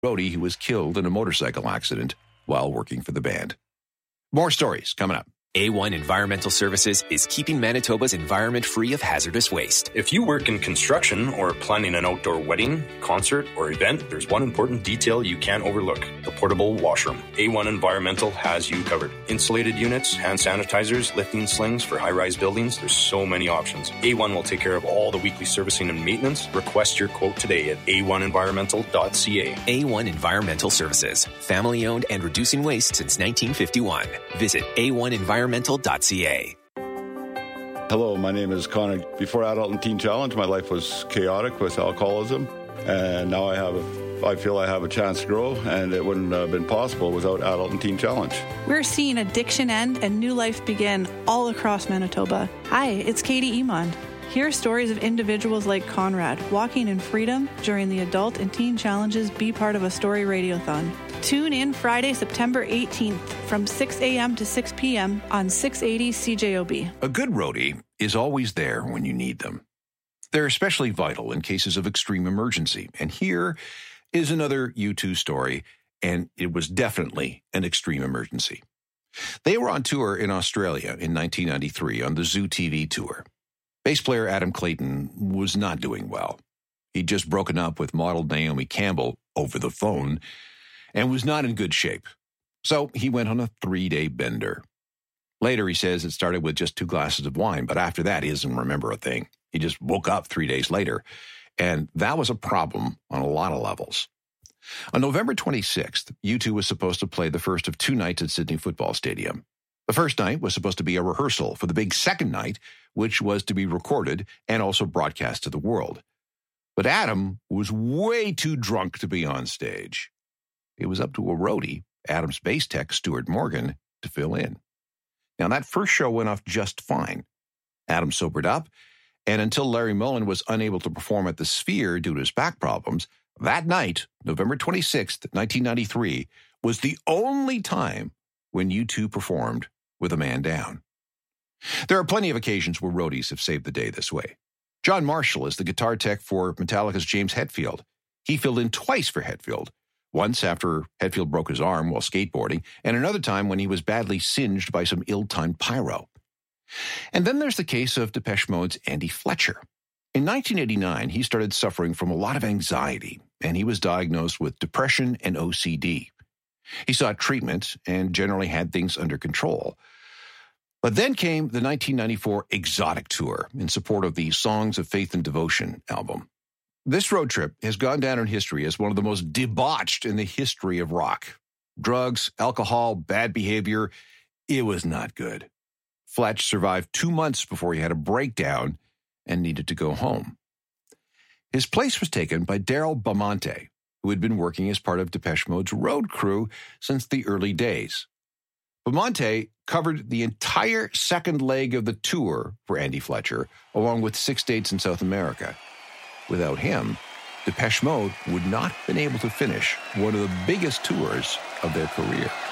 roadie who was killed in a motorcycle accident while working for the band. More stories coming up. A1 Environmental Services is keeping Manitoba's environment free of hazardous waste. If you work in construction or planning an outdoor wedding, concert, or event, there's one important detail you can't overlook: the portable washroom. A1 Environmental has you covered. Insulated units, hand sanitizers, lifting slings for high-rise buildings. There's so many options. A1 will take care of all the weekly servicing and maintenance. Request your quote today at a1environmental.ca. A1 Environmental Services, family-owned and reducing waste since 1951. Visit a1environmental.ca. Hello, my name is Connor. Before Adult and Teen Challenge, my life was chaotic with alcoholism, and now I feel I have a chance to grow, and it wouldn't have been possible without Adult and Teen Challenge. We're seeing addiction end and new life begin all across Manitoba. Hi, it's Katie Emond. Hear stories of individuals like Conrad walking in freedom during the Adult and Teen Challenge's Be Part of a Story Radiothon. Tune in Friday, September 18th from 6 a.m. to 6 p.m. on 680 CJOB. A good roadie is always there when you need them. They're especially vital in cases of extreme emergency. And here is another U2 story, and it was definitely an extreme emergency. They were on tour in Australia in 1993 on the Zoo TV tour. Bass player Adam Clayton was not doing well. He'd just broken up with model Naomi Campbell over the phone and was not in good shape. So he went on a 3-day bender. Later, he says it started with just 2 glasses of wine, but after that, he doesn't remember a thing. He just woke up 3 days later, and that was a problem on a lot of levels. On November 26th, U2 was supposed to play the first of 2 nights at Sydney Football Stadium. The first night was supposed to be a rehearsal for the big second night, which was to be recorded and also broadcast to the world. But Adam was way too drunk to be on stage. It was up to a roadie, Adam's bass tech, Stuart Morgan, to fill in. Now, that first show went off just fine. Adam sobered up, and until Larry Mullen was unable to perform at the Sphere due to his back problems, that night, November 26th, 1993, was the only time when U2 performed with a man down. There are plenty of occasions where roadies have saved the day this way. John Marshall is the guitar tech for Metallica's James Hetfield. He filled in twice for Hetfield, once after Hetfield broke his arm while skateboarding, and another time when he was badly singed by some ill-timed pyro. And then there's the case of Depeche Mode's Andy Fletcher. In 1989, he started suffering from a lot of anxiety, and he was diagnosed with depression and OCD. He sought treatment and generally had things under control. But then came the 1994 Exotic Tour in support of the Songs of Faith and Devotion album. This road trip has gone down in history as one of the most debauched in the history of rock. Drugs, alcohol, bad behavior. It was not good. Fletch survived 2 months before he had a breakdown and needed to go home. His place was taken by Daryl Bamonte, who had been working as part of Depeche Mode's road crew since the early days. Bamonte covered the entire second leg of the tour for Andy Fletcher, along with 6 dates in South America. Without him, Depeche Mode would not have been able to finish one of the biggest tours of their career.